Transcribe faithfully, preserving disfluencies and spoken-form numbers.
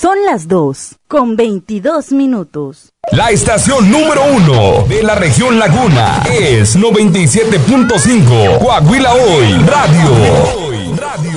Son las dos, con veintidós minutos. La estación número uno de la región Laguna es noventa y siete punto cinco Coahuila Hoy Radio.